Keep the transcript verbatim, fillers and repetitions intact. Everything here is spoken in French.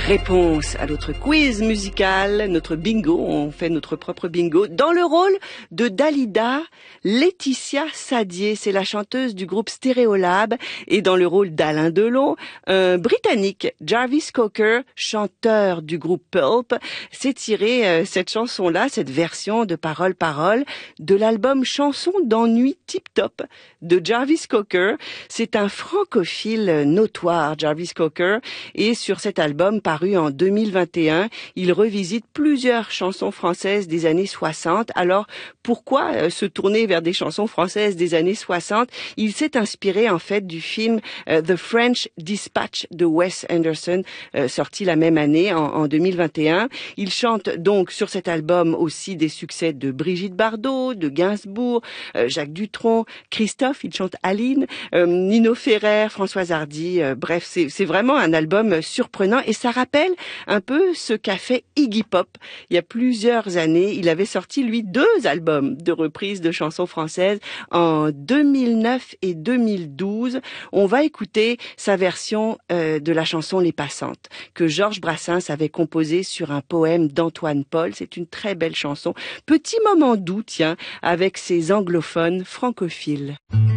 Réponse à notre quiz musical, notre bingo, on fait notre propre bingo. Dans le rôle de Dalida, Laetitia Sadier, c'est la chanteuse du groupe Stéréolab, et dans le rôle d'Alain Delon, un Britannique, Jarvis Cocker, chanteur du groupe Pulp, s'est tiré euh, cette chanson-là, cette version de parole-parole, de l'album Chansons d'ennui tip-top de Jarvis Cocker. C'est un francophile notoire, Jarvis Cocker, et sur cet album paru en deux mille vingt et un, il revisite plusieurs chansons françaises des années soixante. Alors, pourquoi euh, se tourner vers des chansons françaises des années soixante? Il s'est inspiré en fait du film euh, The French Dispatch de Wes Anderson, euh, sorti la même année, en, en deux mille vingt et un. Il chante donc sur cet album aussi des succès de Brigitte Bardot, de Gainsbourg, euh, Jacques Dutronc, Christophe, il chante Aline, euh, Nino Ferrer, Françoise Hardy. Euh, bref, c'est, c'est vraiment un album surprenant et ça rappelle un peu ce qu'a fait Iggy Pop. Il y a plusieurs années, il avait sorti, lui, deux albums de reprises de chansons françaises en deux mille neuf et deux mille douze. On va écouter sa version euh, de la chanson Les Passantes, que Georges Brassens avait composée sur un poème d'Antoine Paul. C'est une très belle chanson. Petit moment doux, tiens, avec ses anglophones francophiles.